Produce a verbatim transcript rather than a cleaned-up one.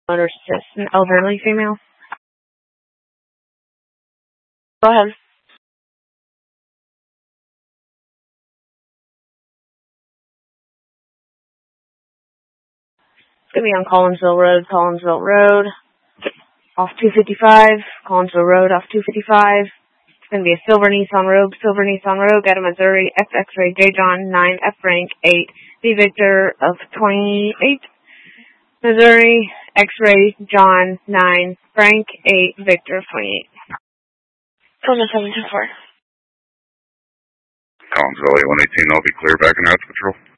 Motor assist, an elderly female. Go ahead. It's going to be on Collinsville Road, Collinsville Road, off two fifty-five, Collinsville Road, off two fifty-five. It's going to be a silver Nissan Rogue, silver Nissan Rogue out of Missouri, X X-ray J John nine, F rank eight, V Victor of twenty-eight, Missouri, X-ray John nine, Frank eight, Victor of twenty-eight. Collinsville seven two four. Collinsville eight one eighteen, I'll be clear, backing out to patrol.